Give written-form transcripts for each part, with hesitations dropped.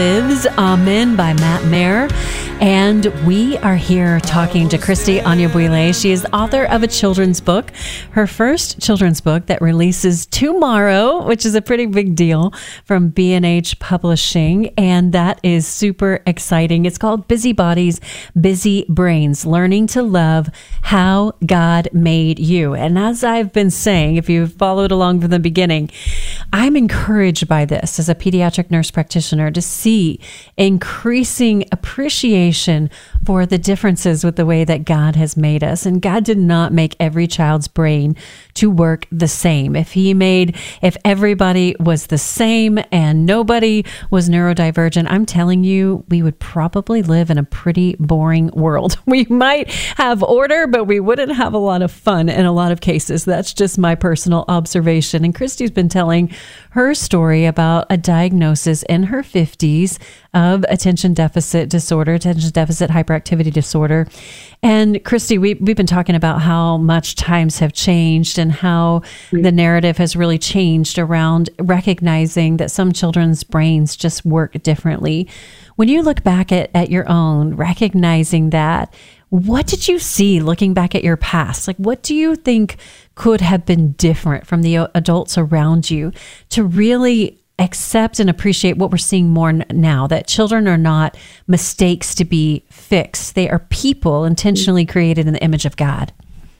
Lives, Amen by Matt Mayer. And we are here talking to Christy Onyebuile. She is the author of a children's book, her first children's book that releases tomorrow, which is a pretty big deal, from B&H Publishing. And that is super exciting. It's called Busy Bodies, Busy Brains, Learning to Love How God Made You. And as I've been saying, if you've followed along from the beginning, I'm encouraged by this as a pediatric nurse practitioner to see increasing appreciation for the differences with the way that God has made us. And God did not make every child's brain to work the same. If everybody was the same and nobody was neurodivergent, I'm telling you, we would probably live in a pretty boring world. We might have order, but we wouldn't have a lot of fun in a lot of cases. That's just my personal observation. And Christy's been telling her story about a diagnosis in her 50s of attention deficit hyperactivity disorder. And Christy, we've been talking about how much times have changed and how the narrative has really changed around recognizing that some children's brains just work differently. When you look back at your own, recognizing that, what did you see looking back at your past? Like, what do you think could have been different from the adults around you to really accept and appreciate what we're seeing more now, that children are not mistakes to be fixed. They are people intentionally created in the image of God?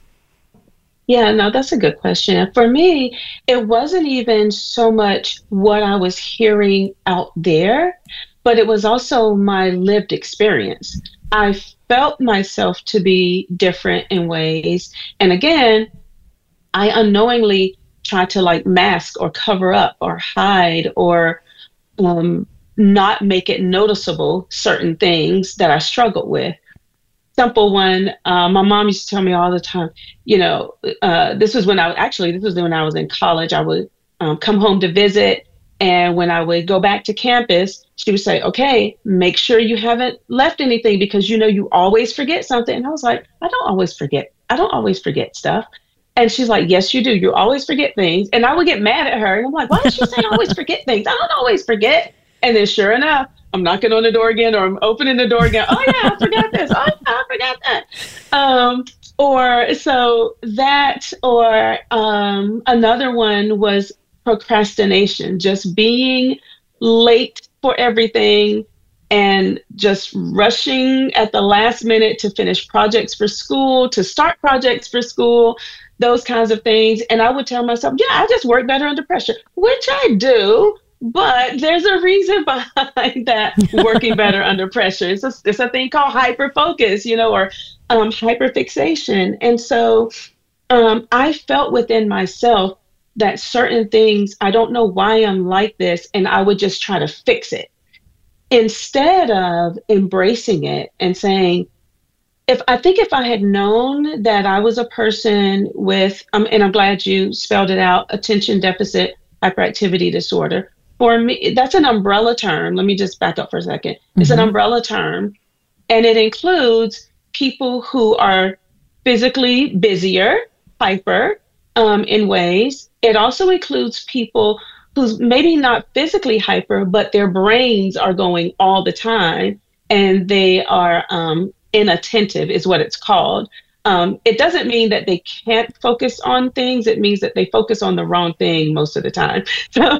Yeah, no, that's a good question. For me, it wasn't even so much what I was hearing out there, but it was also my lived experience. I felt myself to be different in ways. And again, I unknowingly try to mask or cover up or hide or not make it noticeable certain things that I struggled with. Simple one, my mom used to tell me all the time, this was when I was in college. I would come home to visit, and when I would go back to campus, she would say, okay, make sure you haven't left anything because you always forget something. And I was like, I don't always forget stuff. And she's like, yes, you do. You always forget things. And I would get mad at her. And I'm like, why does she say I always forget things? I don't always forget. And then sure enough, I'm knocking on the door again, or I'm opening the door again. Oh yeah, I forgot this. Oh yeah, I forgot that. Another one was procrastination, just being late for everything and just rushing at the last minute to finish projects for school, to start projects for school, those kinds of things. And I would tell myself, yeah, I just work better under pressure, which I do, but there's a reason behind that working better under pressure. It's a thing called hyperfocus, or hyperfixation. And so I felt within myself that certain things, I don't know why I'm like this, and I would just try to fix it instead of embracing it and saying, if I had known that I was a person with, and I'm glad you spelled it out, attention deficit hyperactivity disorder. For me, that's an umbrella term. Let me just back up for a second. It's an umbrella term, and it includes people who are physically busier, hyper, in ways. It also includes people who's maybe not physically hyper, but their brains are going all the time, and they are inattentive is what it's called. It doesn't mean that they can't focus on things. It means that they focus on the wrong thing most of the time. So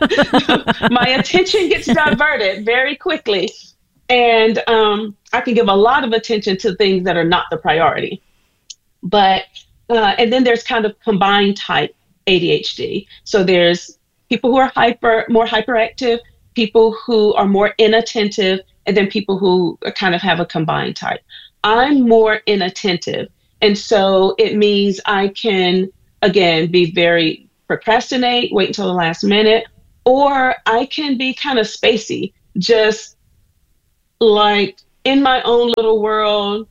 my attention gets diverted very quickly. And I can give a lot of attention to things that are not the priority. But, and then there's kind of combined type ADHD. So there's people who are more hyperactive, people who are more inattentive, and then people who kind of have a combined type. I'm more inattentive. And so it means I can, again, be very procrastinate, wait until the last minute, or I can be kind of spacey, just like in my own little world,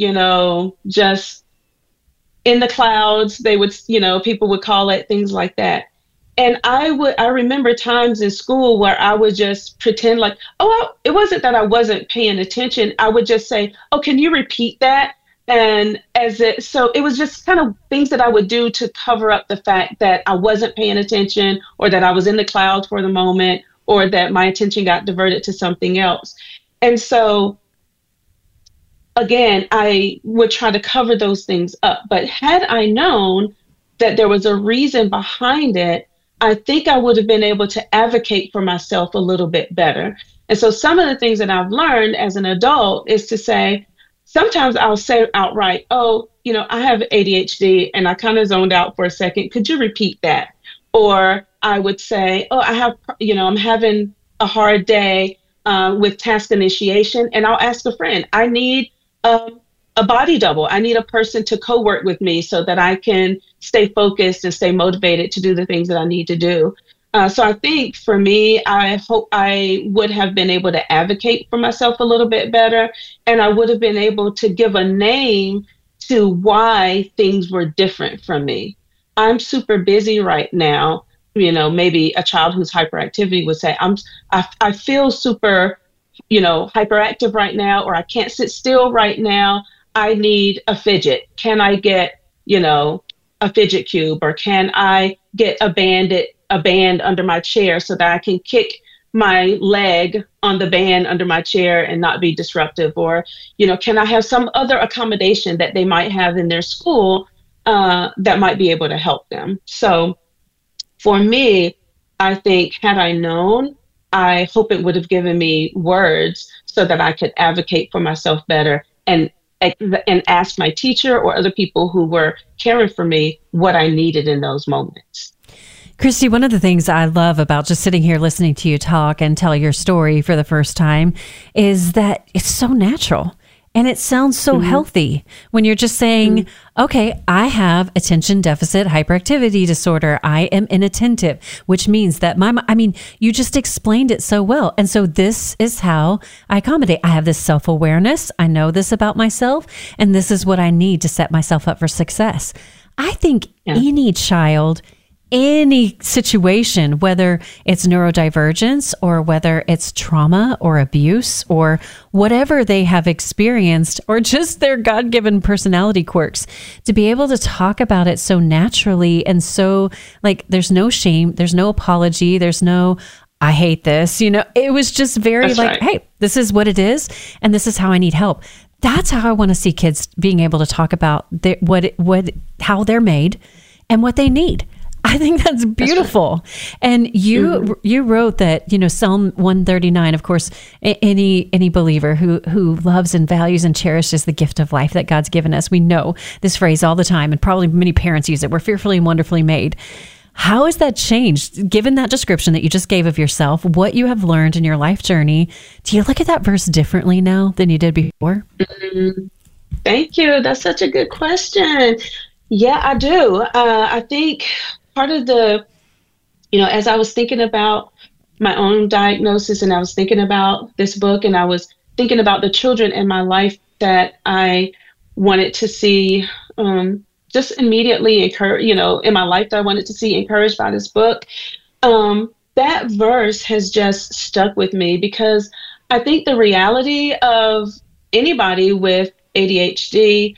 just in the clouds, they would, people would call it, things like that. And I remember times in school where I would just pretend like, it wasn't that I wasn't paying attention. I would just say, oh, can you repeat that? And so it was just kind of things that I would do to cover up the fact that I wasn't paying attention, or that I was in the clouds for the moment, or that my attention got diverted to something else. And so, again, I would try to cover those things up. But had I known that there was a reason behind it, I think I would have been able to advocate for myself a little bit better. And so some of the things that I've learned as an adult is to say, sometimes I'll say outright, oh, I have ADHD and I kind of zoned out for a second. Could you repeat that? Or I would say, oh, I'm having a hard day with task initiation. And I'll ask a friend, I need a body double. I need a person to co-work with me so that I can stay focused and stay motivated to do the things that I need to do. So I think for me, I hope I would have been able to advocate for myself a little bit better. And I would have been able to give a name to why things were different from me. I'm super busy right now. Maybe a child whose hyperactivity would say, I feel super, hyperactive right now, or I can't sit still right now. I need a fidget. Can I get, a fidget cube, or can I get a band under my chair so that I can kick my leg on the band under my chair and not be disruptive? Or, can I have some other accommodation that they might have in their school that might be able to help them? So for me, I think had I known, I hope it would have given me words so that I could advocate for myself better and ask my teacher or other people who were caring for me what I needed in those moments. Christy, one of the things I love about just sitting here listening to you talk and tell your story for the first time is that it's so natural. And it sounds so healthy when you're just saying, okay, I have attention deficit hyperactivity disorder. I am inattentive, which means that you just explained it so well. And so this is how I accommodate. I have this self-awareness. I know this about myself, and this is what I need to set myself up for success. I think any child, any situation, whether it's neurodivergence or whether it's trauma or abuse or whatever they have experienced or just their God-given personality quirks, to be able to talk about it so naturally and so there's no shame, there's no apology, there's no, I hate this, it was just very right. Hey, this is what it is. And this is how I need help. That's how I want to see kids being able to talk about how they're made and what they need. I think that's beautiful. That's right. And you wrote that, Psalm 139, of course, any believer who loves and values and cherishes the gift of life that God's given us. We know this phrase all the time, and probably many parents use it. We're fearfully and wonderfully made. How has that changed, given that description that you just gave of yourself, what you have learned in your life journey? Do you look at that verse differently now than you did before? Thank you. That's such a good question. Yeah, I do. I think part of the, as I was thinking about my own diagnosis and I was thinking about this book and I was thinking about the children in my life that I wanted to see just immediately encourage, in my life that I wanted to see encouraged by this book. That verse has just stuck with me because I think the reality of anybody with ADHD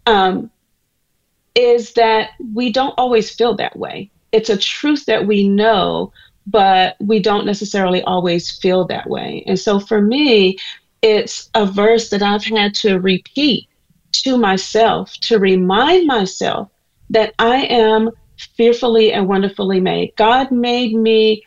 is that we don't always feel that way. It's a truth that we know, but we don't necessarily always feel that way. And so for me, it's a verse that I've had to repeat to myself to remind myself that I am fearfully and wonderfully made. God made me,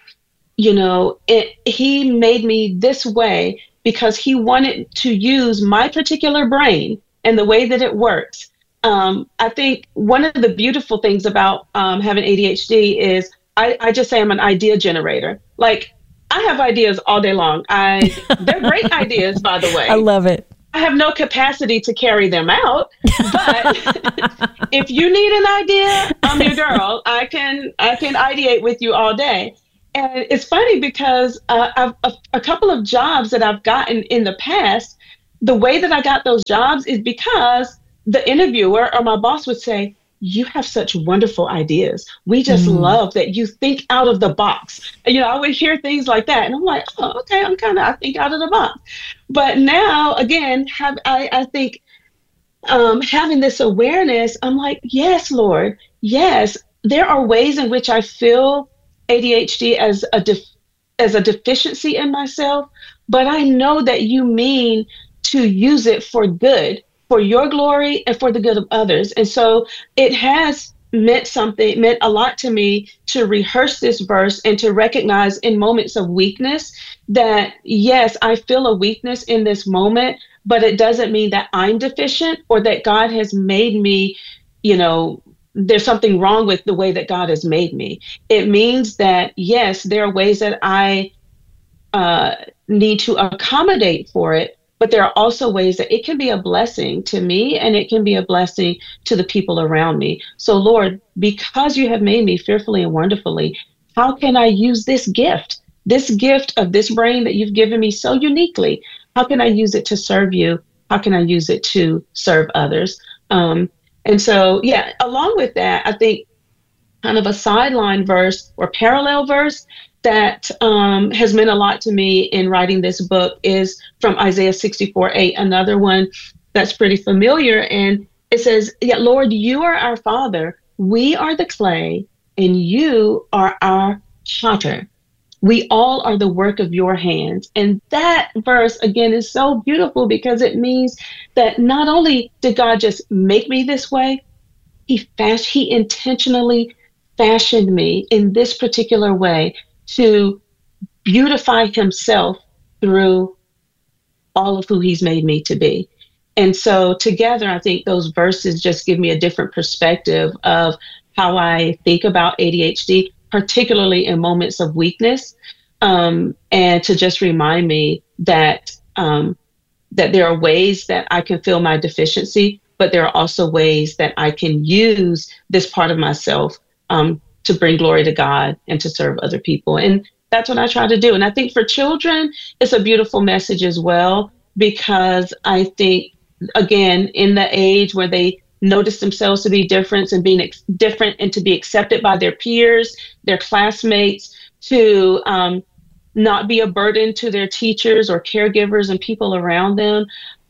He made me this way because He wanted to use my particular brain and the way that it works. I think one of the beautiful things about having ADHD is I just say I'm an idea generator. Like, I have ideas all day long. They're great ideas, by the way. I love it. I have no capacity to carry them out, but if you need an idea, I'm your girl. I can ideate with you all day. And it's funny because a couple of jobs that I've gotten in the past, the way that I got those jobs is because the interviewer or my boss would say, you have such wonderful ideas. We just love that you think out of the box. And, I would hear things like that. And I'm like, oh, okay, I think out of the box. But now, again, I think having this awareness, I'm like, yes, Lord, yes, there are ways in which I feel ADHD as as a deficiency in myself, but I know that you mean to use it for good, for your glory and for the good of others. And so it has meant a lot to me to rehearse this verse and to recognize in moments of weakness that, yes, I feel a weakness in this moment, but it doesn't mean that I'm deficient or that God has made me, there's something wrong with the way that God has made me. It means that, yes, there are ways that I need to accommodate for it, but there are also ways that it can be a blessing to me and it can be a blessing to the people around me. So, Lord, because you have made me fearfully and wonderfully, how can I use this gift of this brain that you've given me so uniquely? How can I use it to serve you? How can I use it to serve others? And so, yeah, along with that, I think kind of a sideline verse or parallel verse that has meant a lot to me in writing this book is from Isaiah 64:8, another one that's pretty familiar. And it says, "Yet, Lord, you are our Father. We are the clay, and you are our potter. We all are the work of your hands." And that verse, again, is so beautiful because it means that not only did God just make me this way, he intentionally fashioned me in this particular way to beautify himself through all of who he's made me to be. And so together, I think those verses just give me a different perspective of how I think about ADHD, particularly in moments of weakness, and to just remind me that that there are ways that I can feel my deficiency, but there are also ways that I can use this part of myself to bring glory to God and to serve other people. And that's what I try to do. And I think for children, it's a beautiful message as well, because I think, again, in the age where they notice themselves to be different and being different and to be accepted by their peers, their classmates, to not be a burden to their teachers or caregivers and people around them.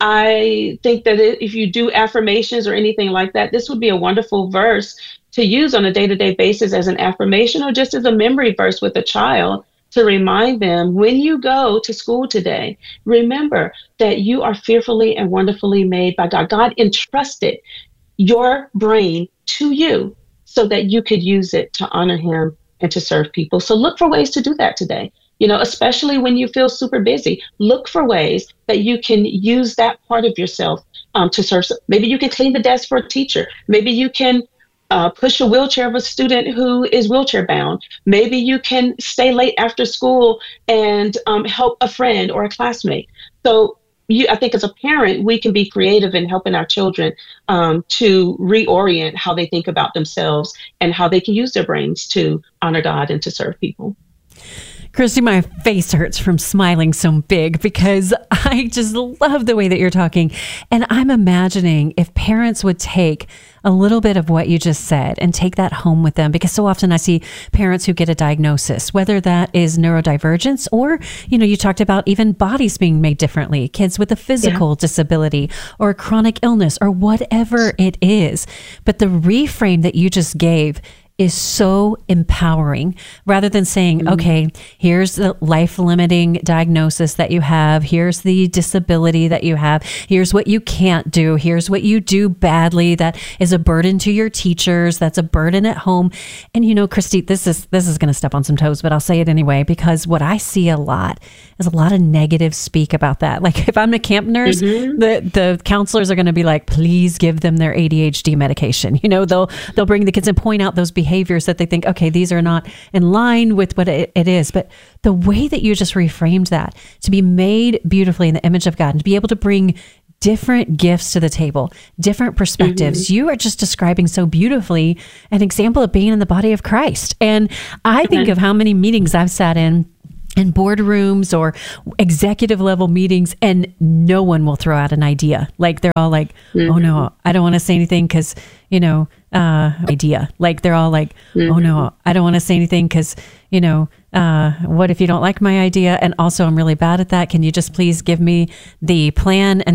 I think that if you do affirmations or anything like that, this would be a wonderful verse to use on a day-to-day basis as an affirmation or just as a memory verse with a child to remind them, when you go to school today, remember that you are fearfully and wonderfully made by God. God entrusted your brain to you so that you could use it to honor him and to serve people. So look for ways to do that today. Especially when you feel super busy, look for ways that you can use that part of yourself to serve. Maybe you can clean the desk for a teacher. Maybe you can push a wheelchair of a student who is wheelchair bound. Maybe you can stay late after school and help a friend or a classmate. So I think as a parent, we can be creative in helping our children to reorient how they think about themselves and how they can use their brains to honor God and to serve people. Christy, my face hurts from smiling so big because I just love the way that you're talking. And I'm imagining if parents would take a little bit of what you just said and take that home with them, because so often I see parents who get a diagnosis, whether that is neurodivergence or, you talked about even bodies being made differently, kids with a physical disability or a chronic illness or whatever it is. But the reframe that you just gave is so empowering, rather than saying, okay, here's the life-limiting diagnosis that you have, here's the disability that you have, here's what you can't do, here's what you do badly that is a burden to your teachers, that's a burden at home. And Christy, this is going to step on some toes, but I'll say it anyway, because what I see a lot is a lot of negative speak about that. Like if I'm a camp nurse, the counselors are going to be like, please give them their ADHD medication. They'll bring the kids and point out those behaviors that they think, okay, these are not in line with what it is. But the way that you just reframed that, to be made beautifully in the image of God and to be able to bring different gifts to the table, different perspectives. You are just describing so beautifully an example of being in the body of Christ. And I think of how many meetings I've sat in boardrooms or executive level meetings, and no one will throw out an idea. Like they're all like, oh no, I don't want to say anything because, idea. Like they're all like, oh no, I don't want to say anything because, what if you don't like my idea? And also I'm really bad at that. Can you just please give me the plan and